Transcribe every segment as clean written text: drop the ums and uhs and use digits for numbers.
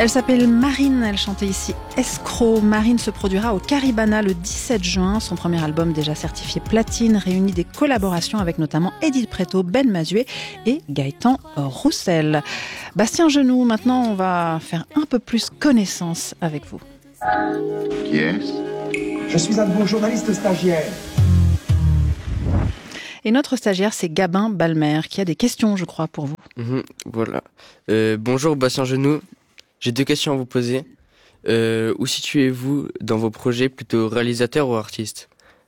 Elle s'appelle Marine, elle chantait ici Escroc. Marine se produira au Caribana le 17 juin. Son premier album déjà certifié platine réunit des collaborations avec notamment Edith Preto, Ben Mazué et Gaëtan Roussel. Bastien Genoux, maintenant on va faire un peu plus connaissance avec vous. Qui est-ce ? Je suis un de vos journalistes stagiaires. Et notre stagiaire, c'est Gabin Balmer, qui a des questions, je crois, pour vous. Voilà. Bonjour Bastien Genoux. J'ai 2 questions à vous poser. Où situez-vous dans vos projets, plutôt réalisateur ou artiste ?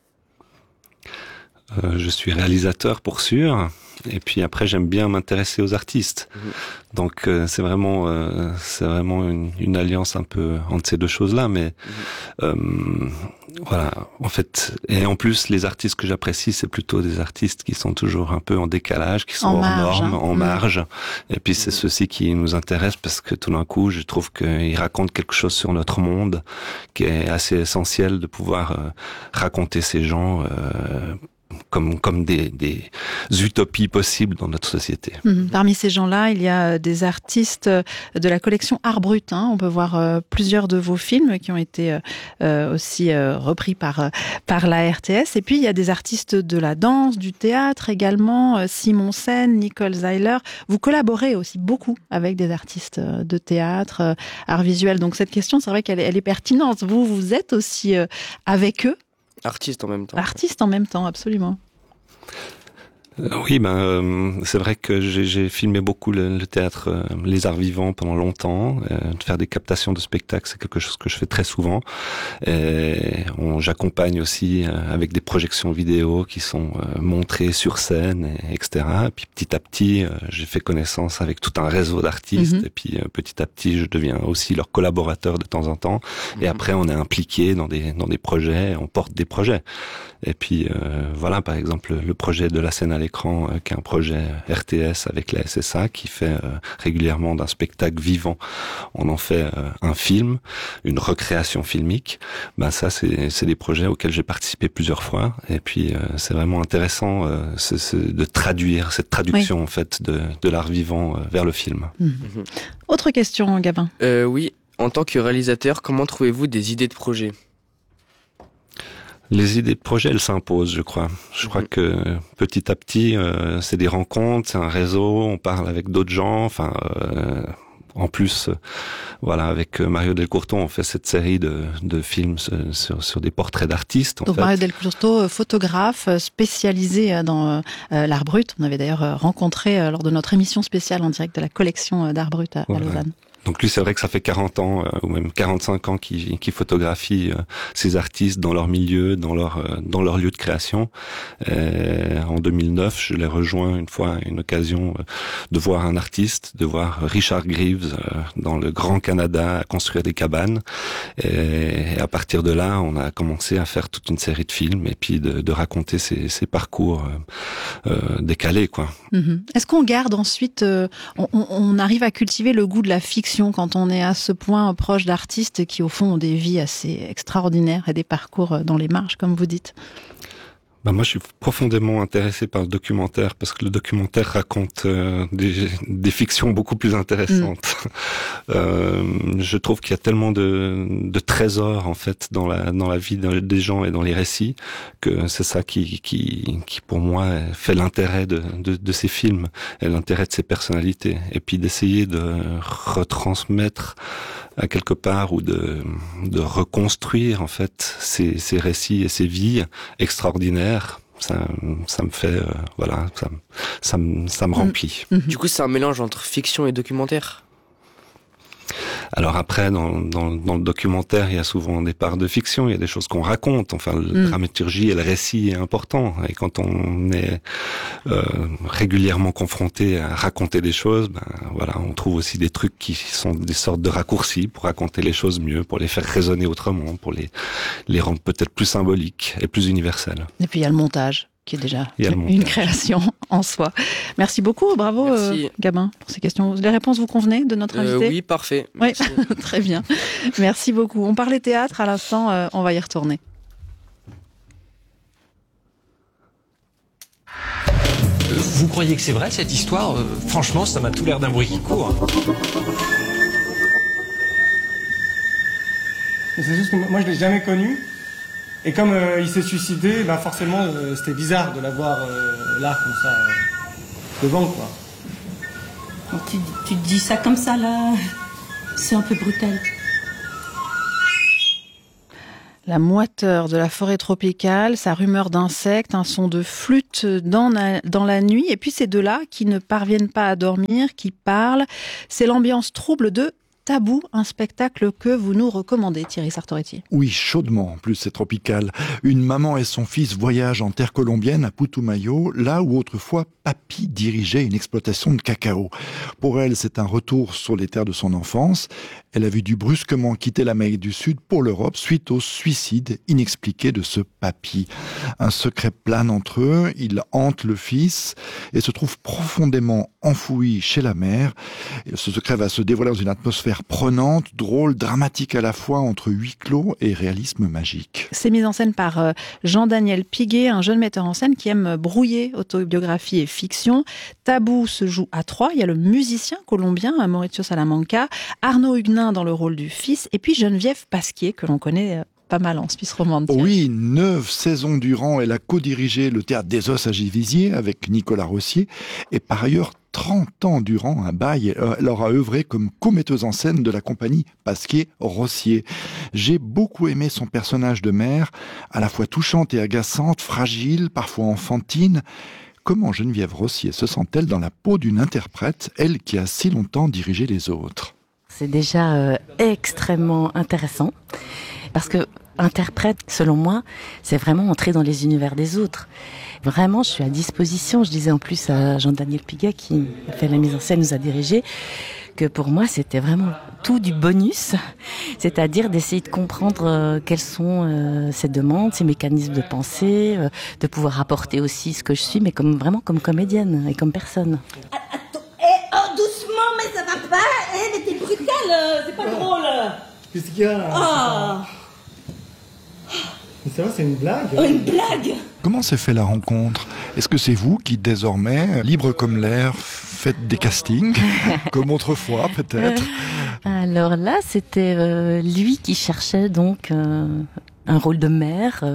Je suis réalisateur pour sûr. Et puis après, j'aime bien m'intéresser aux artistes. Donc c'est vraiment une alliance un peu entre ces deux choses-là. Mais voilà, en fait, et en plus, les artistes que j'apprécie, c'est plutôt des artistes qui sont toujours un peu en décalage, qui sont hors normes, en marge. Et puis c'est ceux-ci qui nous intéressent parce que tout d'un coup, je trouve qu'ils racontent quelque chose sur notre monde qui est assez essentiel de pouvoir raconter ces gens. Comme des utopies possibles dans notre société. Parmi ces gens-là, il y a des artistes de la collection Art Brut. On peut voir plusieurs de vos films qui ont été aussi repris par la RTS. Et puis, il y a des artistes de la danse, du théâtre également, Simon Sen, Nicole Zeiler. Vous collaborez aussi beaucoup avec des artistes de théâtre, art visuel. Donc, cette question, c'est vrai qu'elle est pertinente. Vous êtes aussi avec eux. Artiste en même temps. Artiste en même temps, absolument. Oui, c'est vrai que j'ai filmé beaucoup le théâtre, les arts vivants pendant longtemps. De faire des captations de spectacles, c'est quelque chose que je fais très souvent. J'accompagne aussi avec des projections vidéo qui sont montrées sur scène, etc. Et puis petit à petit, j'ai fait connaissance avec tout un réseau d'artistes. Et puis petit à petit, je deviens aussi leur collaborateur de temps en temps. Et après, on est impliqué dans des projets, on porte des projets. Et puis voilà, par exemple, le projet de la scène à l'écran, qui est un projet RTS avec la SSA, qui fait régulièrement d'un spectacle vivant. On en fait un film, une recréation filmique. Ça, c'est des projets auxquels j'ai participé plusieurs fois. Et puis, c'est vraiment intéressant de traduire cette traduction en fait de l'art vivant vers le film. Autre question, Gabin. Oui, en tant que réalisateur, comment trouvez-vous des idées de projet ? Les idées de projet, elles s'imposent, je crois. Je crois que petit à petit, c'est des rencontres, c'est un réseau, on parle avec d'autres gens. En plus, voilà, avec Mario Del Curto, on fait cette série de films sur des portraits d'artistes. Donc Mario Del Curto, photographe spécialisé dans l'art brut. On avait d'ailleurs rencontré lors de notre émission spéciale en direct de la collection d'art brut à Lausanne. Donc lui, c'est vrai que ça fait 40 ans ou même 45 ans qu'il photographie ces artistes dans leur milieu, dans leur lieu de création. En 2009, je l'ai rejoint une fois, une occasion de voir un artiste, de voir Richard Greaves dans le Grand Canada construire des cabanes. Et à partir de là, on a commencé à faire toute une série de films et puis de raconter ces parcours décalés, quoi. Est-ce qu'on garde ensuite, on arrive à cultiver le goût de la fiction quand on est à ce point proche d'artistes qui, au fond, ont des vies assez extraordinaires et des parcours dans les marges, comme vous dites ? Moi, je suis profondément intéressé par le documentaire parce que le documentaire raconte des fictions beaucoup plus intéressantes. Je trouve qu'il y a tellement de trésors en fait dans la vie des gens et dans les récits que c'est ça qui pour moi fait l'intérêt de ces films et l'intérêt de ces personnalités, et puis d'essayer de retransmettre à quelque part ou de reconstruire en fait ces récits et ces vies extraordinaires. Ça me fait ça me remplit. Du coup, c'est un mélange entre fiction et documentaire. Alors après, dans le documentaire, il y a souvent des parts de fiction, il y a des choses qu'on raconte. Enfin, la dramaturgie et le récit est important. Et quand on est régulièrement confronté à raconter des choses, on trouve aussi des trucs qui sont des sortes de raccourcis pour raconter les choses mieux, pour les faire résonner autrement, pour les rendre peut-être plus symboliques et plus universelles. Et puis il y a le montage, qui est déjà une création en soi. Merci beaucoup, bravo Gabin pour ces questions. Les réponses vous convenaient de notre invité ? Oui, parfait. Oui, très bien. Merci beaucoup. On parlait théâtre à l'instant, on va y retourner. Vous croyez que c'est vrai cette histoire ? Franchement, ça m'a tout l'air d'un bruit qui court. Mais c'est juste que moi, je l'ai jamais connu. Et comme il s'est suicidé, bah forcément, c'était bizarre de l'avoir là, comme ça, devant, quoi. Quand tu te dis ça comme ça, là, c'est un peu brutal. La moiteur de la forêt tropicale, sa rumeur d'insectes, un son de flûte dans la nuit, et puis ces deux-là qui ne parviennent pas à dormir, qui parlent. C'est l'ambiance trouble de Tabou, un spectacle que vous nous recommandez, Thierry Sartoretti. Oui, chaudement, en plus c'est tropical. Une maman et son fils voyagent en terre colombienne à Putumayo, là où autrefois Papy dirigeait une exploitation de cacao. Pour elle, c'est un retour sur les terres de son enfance. Elle a vu brusquement quitter l'Amérique du Sud pour l'Europe suite au suicide inexpliqué de ce Papy. Un secret plane entre eux, il hante le fils et se trouve profondément enfoui chez la mère. Et ce secret va se dévoiler dans une atmosphère prenante, drôle, dramatique à la fois, entre huis clos et réalisme magique. C'est mis en scène par Jean-Daniel Piguet, un jeune metteur en scène qui aime brouiller autobiographie et fiction. Tabou se joue à 3. Il y a le musicien colombien Mauricio Salamanca, Arnaud Huguenin dans le rôle du fils, et puis Geneviève Pasquier, que l'on connaît pas mal en Suisse romande. Oui, 9 saisons durant, elle a co-dirigé le Théâtre des Os à Givisiez avec Nicolas Rossier, et par ailleurs 30 ans durant un bail, elle aura œuvré comme co-metteuse en scène de la compagnie Pasquier-Rossier. J'ai beaucoup aimé son personnage de mère, à la fois touchante et agaçante, fragile, parfois enfantine. Comment Geneviève Rossier se sent-elle dans la peau d'une interprète, elle qui a si longtemps dirigé les autres ? C'est déjà extrêmement intéressant, parce que interprète, selon moi, c'est vraiment entrer dans les univers des autres. Vraiment, je suis à disposition. Je disais en plus à Jean-Daniel Piguet, qui a fait la mise en scène, nous a dirigé, que pour moi, c'était vraiment tout du bonus, c'est-à-dire d'essayer de comprendre quelles sont ces demandes, ces mécanismes de pensée, de pouvoir apporter aussi ce que je suis, mais vraiment comme comédienne et comme personne. Doucement, mais ça va pas. Elle était brutale, c'est pas drôle. Qu'est-ce qu'il y a Ah. Mais ça va, c'est une blague. Oh, une blague. Comment s'est fait la rencontre ? Est-ce que c'est vous qui, désormais, libre comme l'air, faites des castings, comme autrefois peut-être ? Alors là, c'était lui qui cherchait donc un rôle de mère,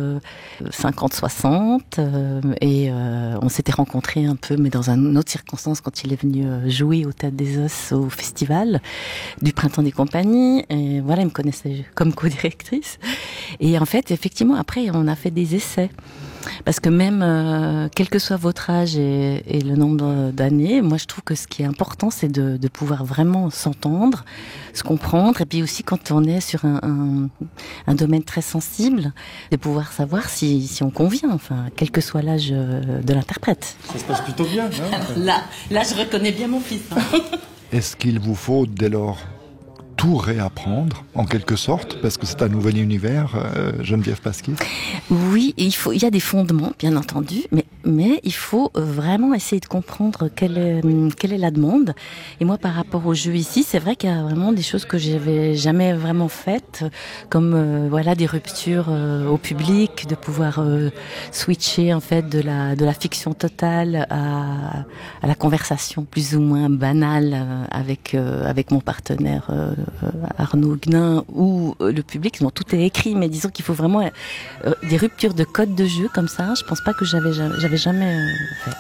50-60, et on s'était rencontrés un peu, mais dans une autre circonstance, quand il est venu jouer au Théâtre des Os au festival du Printemps des Compagnies, et voilà, il me connaissait comme co-directrice. Et en fait, effectivement, après, on a fait des essais. Parce que même, quel que soit votre âge et le nombre d'années, moi je trouve que ce qui est important, c'est de pouvoir vraiment s'entendre, se comprendre, et puis aussi quand on est sur un domaine très sensible, de pouvoir savoir si on convient, enfin, quel que soit l'âge de l'interprète. Ça se passe plutôt bien, hein ? Là, je reconnais bien mon fils. Hein. Est-ce qu'il vous faut dès lors tout réapprendre, en quelque sorte, parce que c'est un nouvel univers, Geneviève Pasquier ? Oui, il y a des fondements, bien entendu, mais il faut vraiment essayer de comprendre quelle est la demande. Et moi, par rapport au jeu ici, c'est vrai qu'il y a vraiment des choses que j'avais jamais vraiment faites, comme voilà, des ruptures au public, de pouvoir switcher en fait de la fiction totale à la conversation plus ou moins banale avec mon partenaire Arnaud Huguenin ou le public. Non, tout est écrit, mais disons qu'il faut vraiment des ruptures de code de jeu comme ça. Je pense pas que j'avais jamais fait.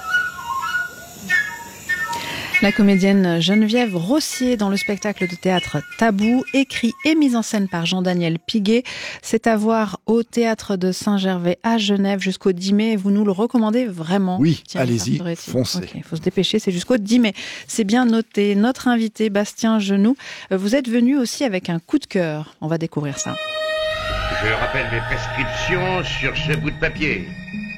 La comédienne Geneviève Rossier dans le spectacle de théâtre Tabou, écrit et mis en scène par Jean-Daniel Piguet. C'est à voir au Théâtre de Saint-Gervais à Genève jusqu'au 10 mai. Vous nous le recommandez vraiment ? Oui, allez-y, foncez. Okay, faut se dépêcher, c'est jusqu'au 10 mai. C'est bien noté. Notre invité, Bastien Genoux, vous êtes venu aussi avec un coup de cœur. On va découvrir ça. Je rappelle mes prescriptions sur ce bout de papier.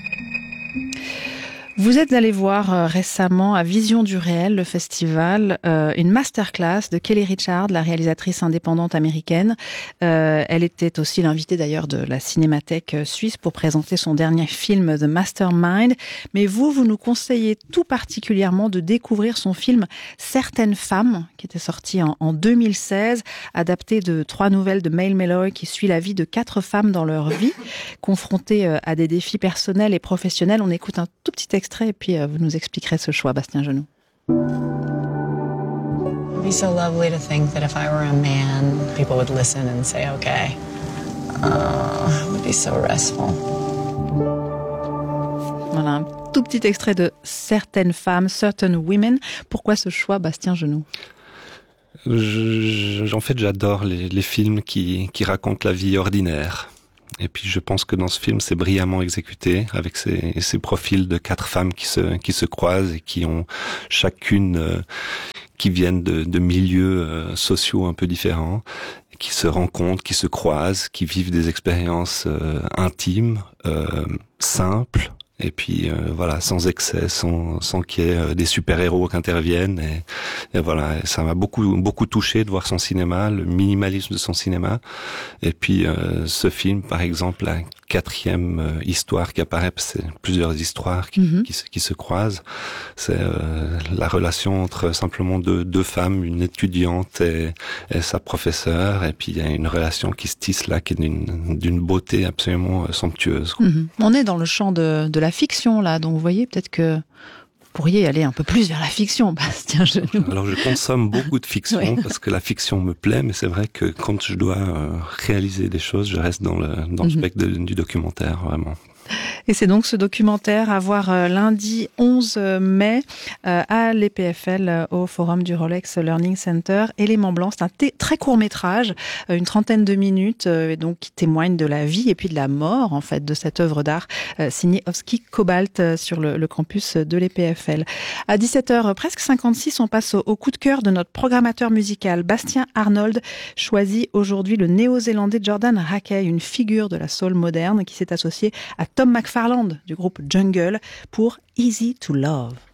Vous êtes allé voir récemment à Vision du réel, le festival, une masterclass de Kelly Richard, la réalisatrice indépendante américaine. Elle était aussi l'invitée d'ailleurs de la Cinémathèque suisse pour présenter son dernier film The Mastermind. Mais vous nous conseillez tout particulièrement de découvrir son film Certaines femmes, qui était sorti en 2016, adapté de 3 nouvelles de Mail Malloy qui suit la vie de 4 femmes dans leur vie, confrontées à des défis personnels et professionnels. On écoute un tout petit extrait et puis vous nous expliquerez ce choix, Bastien Genoux. It'd be so lovely to think that if I were a man, people would listen and say, okay, would be so restful. Voilà, un tout petit extrait de Certaines femmes, Certain Women. Pourquoi ce choix, Bastien Genoux ? En fait, j'adore les films qui racontent la vie ordinaire. Et puis, je pense que dans ce film, c'est brillamment exécuté, avec ces profils de 4 femmes qui se croisent et qui ont chacune, qui viennent de milieux sociaux un peu différents, qui se rencontrent, qui se croisent, qui vivent des expériences intimes, simples. Et puis voilà, sans excès, sans qu'il y ait des super-héros qui interviennent. Et voilà, ça m'a beaucoup touché de voir son cinéma, le minimalisme de son cinéma. Et puis ce film, par exemple, la 4e histoire qui apparaît, c'est plusieurs histoires qui se croisent. C'est la relation entre simplement deux femmes, une étudiante et sa professeure. Et puis il y a une relation qui se tisse là, qui est d'une beauté absolument somptueuse. On est dans le champ de la fiction là, donc vous voyez peut-être que vous pourriez aller un peu plus vers la fiction, Bastien Genoux. Alors je consomme beaucoup de fiction parce que la fiction me plaît, mais c'est vrai que quand je dois réaliser des choses, je reste dans le spectre du documentaire, vraiment. Et c'est donc ce documentaire à voir lundi 11 mai à l'EPFL au Forum du Rolex Learning Center, Élément Blanc. C'est un très court métrage, une 30aine de minutes, donc qui témoigne de la vie et puis de la mort en fait de cette œuvre d'art signée Oski Cobalt sur le campus de l'EPFL. À 17h presque 56, on passe au coup de cœur de notre programmateur musical. Bastien Arnold choisit aujourd'hui le néo-zélandais Jordan Rakei, une figure de la soul moderne qui s'est associé à Tom McFarland du groupe Jungle pour Easy to Love.